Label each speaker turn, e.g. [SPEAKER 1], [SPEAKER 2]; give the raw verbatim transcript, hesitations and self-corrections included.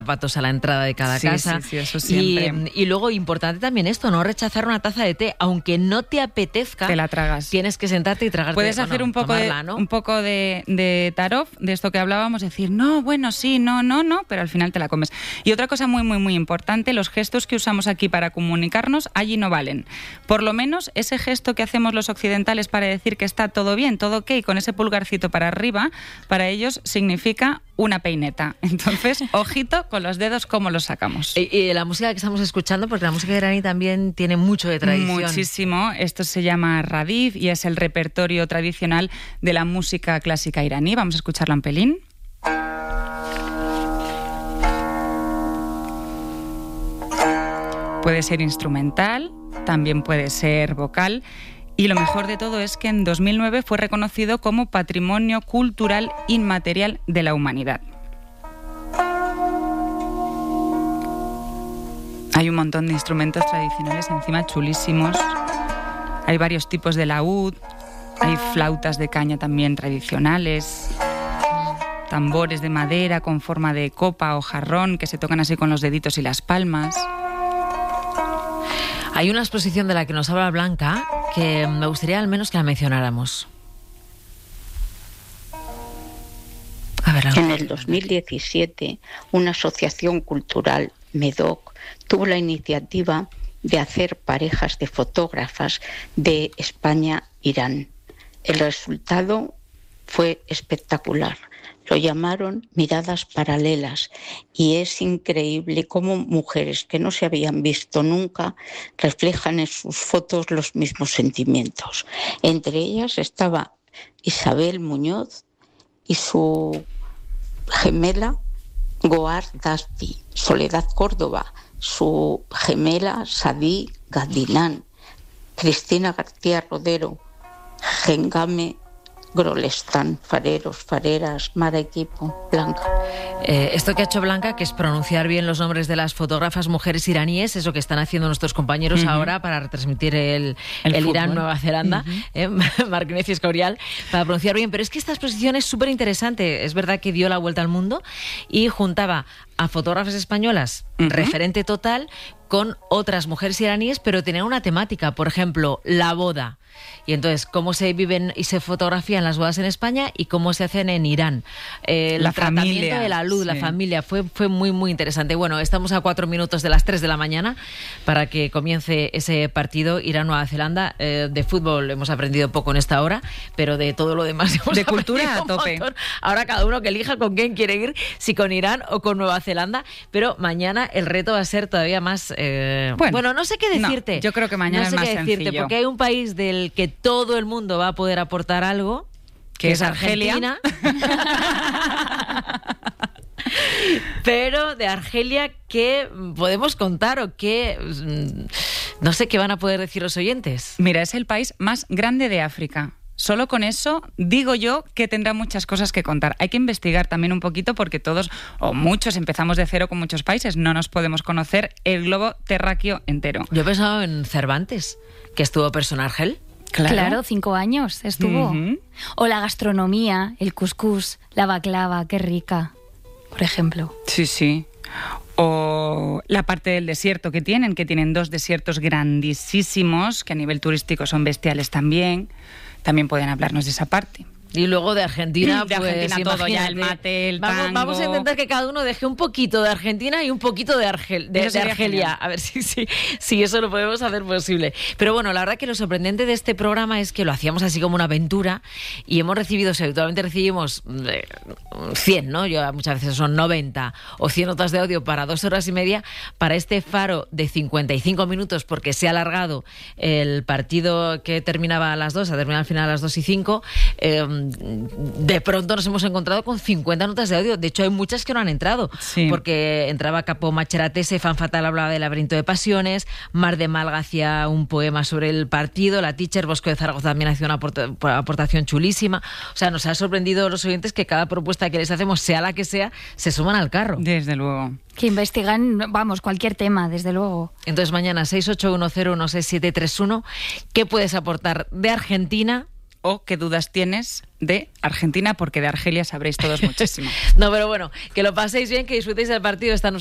[SPEAKER 1] zapatos a la entrada de cada
[SPEAKER 2] sí,
[SPEAKER 1] casa.
[SPEAKER 2] Sí, sí, eso siempre.
[SPEAKER 1] Y, y luego, importante también esto, no rechazar una taza de té, aunque no te apetezca.
[SPEAKER 2] Te la tragas.
[SPEAKER 1] Tienes que sentarte y tragarte.
[SPEAKER 2] Puedes
[SPEAKER 1] bueno,
[SPEAKER 2] hacer un poco,
[SPEAKER 1] tomarla,
[SPEAKER 2] de,
[SPEAKER 1] ¿no?
[SPEAKER 2] un poco de, de tarot, de esto que hablábamos, decir, no, bueno, sí, no, no, no, pero al final te la comes. Y otra cosa muy, muy, muy importante, los gestos que usamos aquí para comunicarnos, allí no valen. Por lo menos ese gesto que hacemos los occidentales para decir que está todo bien, todo ok, con ese pulgarcito para arriba, para ellos significa una peineta. Entonces, ojito con los dedos cómo los sacamos.
[SPEAKER 1] Y, y la música que estamos escuchando, porque la música iraní también tiene mucho de tradición.
[SPEAKER 2] Muchísimo. Esto se llama Radif y es el repertorio tradicional de la música clásica iraní. Vamos a escucharla un pelín. Puede ser instrumental, también puede ser vocal. Y lo mejor de todo es que en dos mil nueve fue reconocido como Patrimonio Cultural Inmaterial de la Humanidad. Hay un montón de instrumentos tradicionales encima chulísimos. Hay varios tipos de laúd, hay flautas de caña también tradicionales, tambores de madera con forma de copa o jarrón que se tocan así con los deditos y las palmas.
[SPEAKER 1] Hay una exposición de la que nos habla Blanca que me gustaría al menos que la mencionáramos. A ver,
[SPEAKER 3] en el dos mil diecisiete, una asociación cultural, MEDOC, tuvo la iniciativa de hacer parejas de fotógrafas de España-Irán. El resultado fue espectacular. Lo llamaron Miradas Paralelas y es increíble cómo mujeres que no se habían visto nunca reflejan en sus fotos los mismos sentimientos. Entre ellas estaba Isabel Muñoz y su gemela Goar Daspi, Soledad Córdoba, su gemela Sadí Gadinán, Cristina García Rodero, Gengame Grolestán, fareros, fareras, mar equipo, Blanca.
[SPEAKER 1] Eh, esto que ha hecho Blanca, que es pronunciar bien los nombres de las fotógrafas mujeres iraníes, es lo que están haciendo nuestros compañeros uh-huh. ahora para retransmitir el, el, el Irán-Nueva Zelanda, uh-huh. eh, Marquinez y Escorial, para pronunciar bien. Pero es que esta exposición es súper interesante. Es verdad que dio la vuelta al mundo y juntaba a fotógrafas españolas, uh-huh. referente total, con otras mujeres iraníes, pero tenía una temática, por ejemplo, la boda. Y entonces, cómo se viven y se fotografían las bodas en España y cómo se hacen en Irán. Eh, el
[SPEAKER 2] la
[SPEAKER 1] tratamiento
[SPEAKER 2] familia,
[SPEAKER 1] de la luz,
[SPEAKER 2] sí.
[SPEAKER 1] la familia, fue, fue muy, muy interesante. Bueno, estamos a cuatro minutos de las tres de la mañana para que comience ese partido Irán-Nueva Zelanda. Eh, de fútbol hemos aprendido poco en esta hora, pero de todo lo demás hemos
[SPEAKER 2] de cultura a tope.
[SPEAKER 1] Montón. Ahora cada uno que elija con quién quiere ir, si con Irán o con Nueva Zelanda. Pero mañana el reto va a ser todavía más... Eh, bueno, bueno, no sé qué decirte.
[SPEAKER 2] No, yo creo que mañana
[SPEAKER 1] no sé
[SPEAKER 2] es más
[SPEAKER 1] qué decirte,
[SPEAKER 2] sencillo.
[SPEAKER 1] porque hay un país del que todo el mundo va a poder aportar algo, que, que es Argelia. Pero de Argelia, ¿qué podemos contar o qué? No sé qué van a poder decir los oyentes.
[SPEAKER 2] Mira, es el país más grande de África. Solo con eso digo yo que tendrá muchas cosas que contar. Hay que investigar también un poquito porque todos o muchos empezamos de cero con muchos países. No nos podemos conocer el globo terráqueo entero.
[SPEAKER 1] Yo he pensado en Cervantes, que estuvo preso en Argel.
[SPEAKER 4] Claro. claro, cinco años estuvo.
[SPEAKER 2] Uh-huh.
[SPEAKER 4] O la gastronomía, el cuscús, la baklava, qué rica, por ejemplo.
[SPEAKER 2] Sí, sí. O la parte del desierto que tienen, que tienen dos desiertos grandísimos, que a nivel turístico son bestiales también. También pueden hablarnos de esa parte.
[SPEAKER 1] Y luego de Argentina,
[SPEAKER 2] de
[SPEAKER 1] pues
[SPEAKER 2] Argentina todo ya, el mate, el
[SPEAKER 1] vamos,
[SPEAKER 2] tango.
[SPEAKER 1] Vamos a intentar que cada uno deje un poquito de Argentina y un poquito de, Argel, de, de Argelia. Genial. A ver si, si, si eso lo podemos hacer posible. Pero bueno, la verdad que lo sorprendente de este programa es que lo hacíamos así como una aventura y hemos recibido, si habitualmente recibimos cien, ¿no? Yo muchas veces son noventa o cien notas de audio para dos horas y media, para este faro de cincuenta y cinco minutos, porque se ha alargado el partido que terminaba a las dos, ha terminado al final a las dos y cinco. Eh, de pronto nos hemos encontrado con cincuenta notas de audio. De hecho, hay muchas que no han entrado, sí. porque entraba Capo Macheratese, Fan Fatal hablaba del laberinto de pasiones, Mar de Malga hacía un poema sobre el partido, la Teacher Bosco de Zaragoza también hacía una aporta- aportación chulísima. O sea, nos ha sorprendido a los oyentes que cada propuesta que les hacemos, sea la que sea, se suman al carro.
[SPEAKER 2] Desde luego.
[SPEAKER 4] Que investigan, vamos, cualquier tema, desde luego.
[SPEAKER 1] Entonces mañana seis ocho uno cero uno seis siete tres uno, ¿qué puedes aportar de Argentina?
[SPEAKER 2] o qué dudas tienes de Argentina, porque de Argelia sabréis todos muchísimo.
[SPEAKER 1] No, pero bueno, que lo paséis bien, que disfrutéis del partido esta